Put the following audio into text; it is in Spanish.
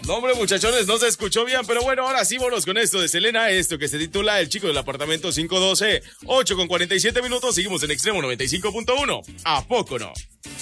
No, hombre, muchachones, no se escuchó bien, pero bueno, ahora sí, vámonos con esto de Selena, esto que se titula El chico del apartamento 512, 8:47 minutos, seguimos en Extremo 95.1. ¿A poco no?